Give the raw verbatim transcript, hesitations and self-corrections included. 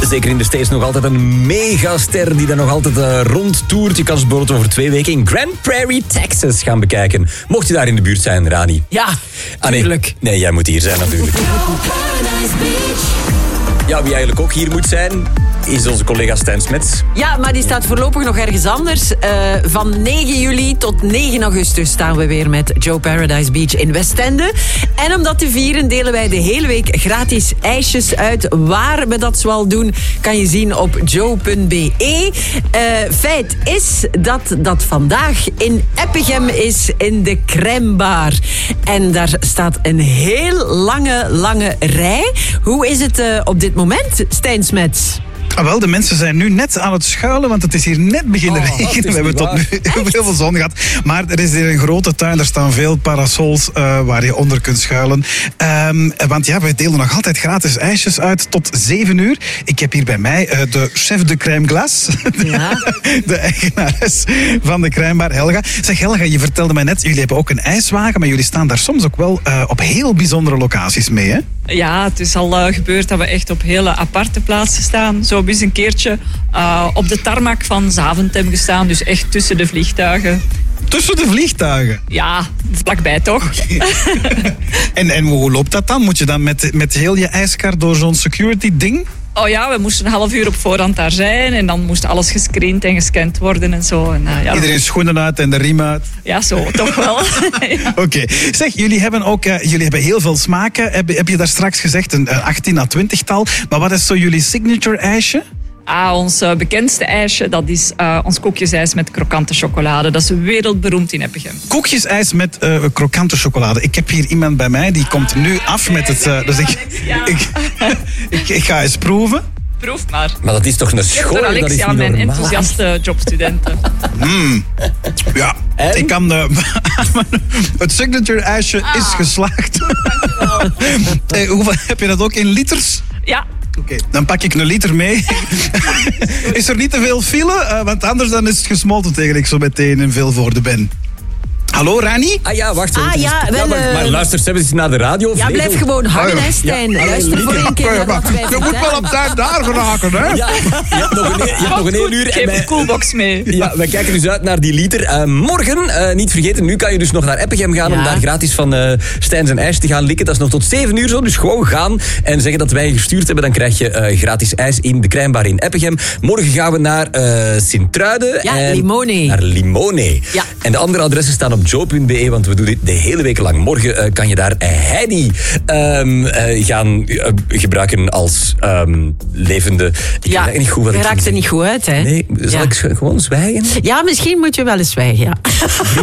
zeker in de States nog altijd een megaster die daar nog altijd uh, rondtoert. Je kan ze bijvoorbeeld over twee weken in Grand Prairie, Texas gaan bekijken. Mocht je daar in de buurt zijn, Rani. Ja, ah, nee. tuurlijk. Nee, jij moet hier zijn natuurlijk. Ja, wie eigenlijk ook hier moet zijn, is onze collega Stijn Smets. Ja, maar die staat voorlopig nog ergens anders. Uh, van negen juli tot negen augustus staan we weer met Joe Paradise Beach in Westende. En om dat te vieren delen wij de hele week gratis ijsjes uit. Waar we dat zoal doen, kan je zien op joe punt b e. Uh, feit is dat dat vandaag in Eppegem is in de Crème Bar. En daar staat een heel lange, lange rij. Hoe is het uh, op dit moment, Stijn Smets? Ah, wel, de mensen zijn nu net aan het schuilen, want het is hier net beginnen oh, regenen. We hebben tot nu heel veel zon gehad. Maar er is hier een grote tuin, er staan veel parasols uh, waar je onder kunt schuilen. Um, want ja, wij delen nog altijd gratis ijsjes uit tot zeven uur. Ik heb hier bij mij uh, de chef de crème glace. Ja. De eigenares van de Crème Bar, Helga. Zeg Helga, je vertelde mij net, jullie hebben ook een ijswagen, maar jullie staan daar soms ook wel uh, op heel bijzondere locaties mee, hè? Ja, het is al uh, gebeurd dat we echt op hele aparte plaatsen staan. Zo hebben we eens een keertje uh, op de tarmac van Zaventem gestaan. Dus echt tussen de vliegtuigen. Tussen de vliegtuigen? Ja, vlakbij toch. en, en hoe loopt dat dan? Moet je dan met, met heel je ijskar door zo'n security ding? Oh ja, we moesten een half uur op voorhand daar zijn. En dan moest alles gescreend en gescand worden en zo. En, uh, ja, iedereen schoenen uit en de riem uit. Ja, zo, toch wel. Ja. Oké. Okay. Zeg, jullie hebben ook uh, jullie hebben heel veel smaken. Heb, heb je daar straks gezegd, een uh, achttien à twintig tal. Maar wat is zo jullie signature ijsje? Ah, ons uh, bekendste ijsje, dat is uh, ons koekjesijs met krokante chocolade. Dat is wereldberoemd in Eppegem. Koekjesijs met uh, krokante chocolade. Ik heb hier iemand bij mij, die ah, komt nu af met het... Uh, dus ik, ja. ik, ik, ik ga eens proeven. Proef maar. Maar dat is toch een school? Door Alexia, dat is niet mijn normaal. enthousiaste jobstudenten. Mm. Ja, en? Ik kan... Uh, het signature ijsje ah. is geslaagd. Hey, hoeveel, heb je dat ook in liters? Ja. Oké, okay, dan pak ik een liter mee. Is er niet te veel file? Uh, want anders dan is het gesmolten tegen ik zo meteen in Vilvoorde ben. Hallo, Rani? Ah ja, wacht. Ah, ja, wel, ja, maar, maar luister eens naar de radio. Ja, blijf gewoon hangen, hè, Stijn. Ja, luister voor een keer naar wat wij Je moet wel op tijd daar geraken, hè? Ja, je hebt nog een, je hebt nog een één uur. Ik heb een coolbox mee. Ja, wij kijken dus uit naar die liter. Uh, morgen, uh, niet vergeten, nu kan je dus nog naar Eppegem gaan... Ja. om daar gratis van uh, Stijn zijn ijs te gaan likken. Dat is nog tot zeven uur zo, dus gewoon gaan en zeggen dat wij je gestuurd hebben. Dan krijg je uh, gratis ijs in de Crème Bar in Eppegem. Morgen gaan we naar uh, Sint-Truiden. Ja, en Limone. Naar Limone. Ja. En de andere adressen staan op joe punt b e, want we doen dit de hele week lang. Morgen uh, kan je daar Heidi um, uh, gaan uh, gebruiken als um, levende... Ik ja, weet niet goed wat je ik raakt er niet goed uit, hè? Nee, zal ja. ik gewoon zwijgen? Ja, misschien moet je wel eens zwijgen, ja.